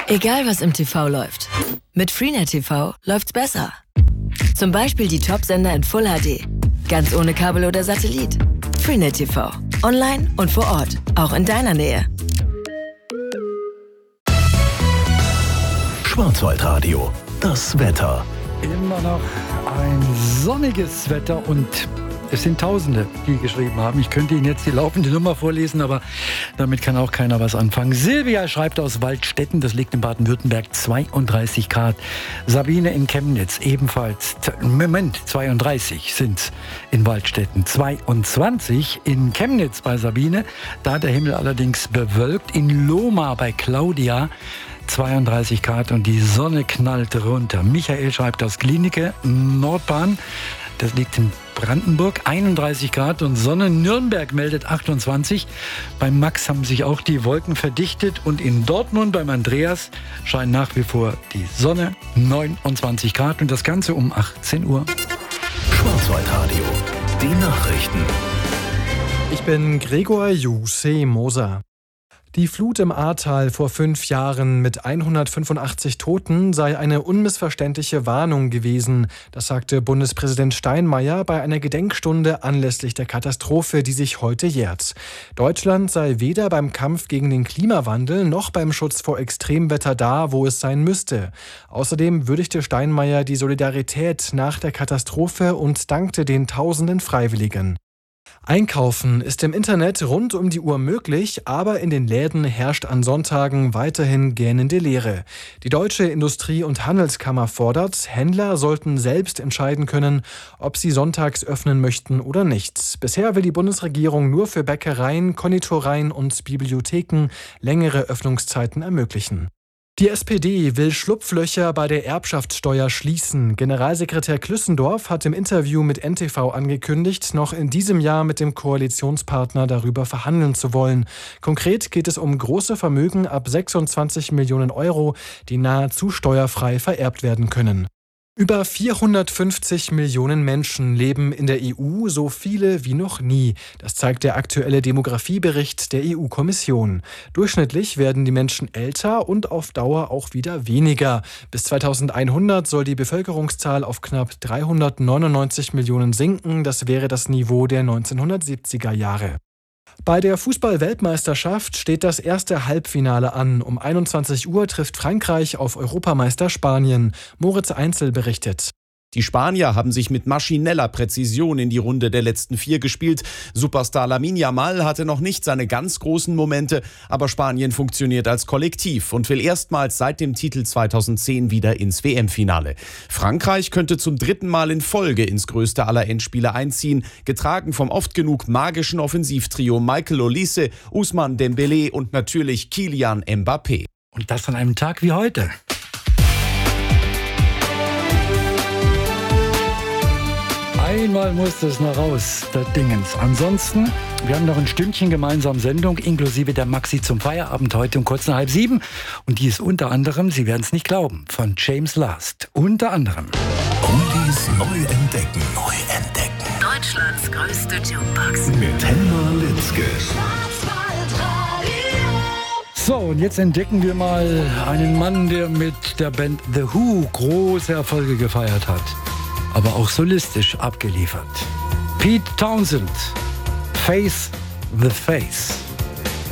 Egal was im TV läuft, mit Freenet TV läuft's besser. Zum Beispiel die Top-Sender in Full HD, ganz ohne Kabel oder Satellit. Freenet TV, online und vor Ort, auch in deiner Nähe. Schwarzwaldradio, das Wetter. Immer noch ein sonniges Wetter und es sind Tausende, die geschrieben haben. Ich könnte Ihnen jetzt die laufende Nummer vorlesen, aber damit kann auch keiner was anfangen. Silvia schreibt aus Waldstätten, das liegt in Baden-Württemberg, 32 Grad. Sabine in Chemnitz ebenfalls, 32 sind's in Waldstätten. 22 in Chemnitz bei Sabine, da hat der Himmel allerdings bewölkt. In Lohmar bei Claudia 32 Grad und die Sonne knallt runter. Michael schreibt aus Glienicke, Nordbahn, das liegt in Brandenburg, 31 Grad und Sonne. Nürnberg meldet 28. Beim Max haben sich auch die Wolken verdichtet und in Dortmund beim Andreas scheint nach wie vor die Sonne, 29 Grad und das Ganze um 18 Uhr. Schwarzwaldradio, die Nachrichten. Ich bin Gregor Moser. Die Flut im Ahrtal vor 5 Jahren mit 185 Toten sei eine unmissverständliche Warnung gewesen. Das sagte Bundespräsident Steinmeier bei einer Gedenkstunde anlässlich der Katastrophe, die sich heute jährt. Deutschland sei weder beim Kampf gegen den Klimawandel noch beim Schutz vor Extremwetter da, wo es sein müsste. Außerdem würdigte Steinmeier die Solidarität nach der Katastrophe und dankte den tausenden Freiwilligen. Einkaufen ist im Internet rund um die Uhr möglich, aber in den Läden herrscht an Sonntagen weiterhin gähnende Leere. Die Deutsche Industrie- und Handelskammer fordert, Händler sollten selbst entscheiden können, ob sie sonntags öffnen möchten oder nicht. Bisher will die Bundesregierung nur für Bäckereien, Konditoreien und Bibliotheken längere Öffnungszeiten ermöglichen. Die SPD will Schlupflöcher bei der Erbschaftssteuer schließen. Generalsekretär Klüssendorf hat im Interview mit NTV angekündigt, noch in diesem Jahr mit dem Koalitionspartner darüber verhandeln zu wollen. Konkret geht es um große Vermögen ab 26 Millionen Euro, die nahezu steuerfrei vererbt werden können. Über 450 Millionen Menschen leben in der EU, so viele wie noch nie. Das zeigt der aktuelle Demografiebericht der EU-Kommission. Durchschnittlich werden die Menschen älter und auf Dauer auch wieder weniger. Bis 2100 soll die Bevölkerungszahl auf knapp 399 Millionen sinken. Das wäre das Niveau der 1970er Jahre. Bei der Fußball-Weltmeisterschaft steht das erste Halbfinale an. Um 21 Uhr trifft Frankreich auf Europameister Spanien. Moritz Einzel berichtet. Die Spanier haben sich mit maschineller Präzision in die Runde der letzten 4 gespielt. Superstar Lamine Yamal hatte noch nicht seine ganz großen Momente, aber Spanien funktioniert als Kollektiv und will erstmals seit dem Titel 2010 wieder ins WM-Finale. Frankreich könnte zum 3. Mal in Folge ins größte aller Endspiele einziehen, getragen vom oft genug magischen Offensivtrio Michael Olise, Ousmane Dembélé und natürlich Kylian Mbappé. Und das an einem Tag wie heute. Einmal muss das noch raus, das Dingens. Ansonsten, wir haben noch ein Stündchen gemeinsam Sendung, inklusive der Maxi zum Feierabend heute um kurz nach 6:30. Und die ist unter anderem, Sie werden es nicht glauben, von James Last. Unter anderem. Oldies neu entdecken. Deutschlands größte Jukebox. Mit Helma Litzke. So, und jetzt entdecken wir mal einen Mann, der mit der Band The Who große Erfolge gefeiert hat. Aber auch solistisch abgeliefert. Pete Townsend, Face the Face.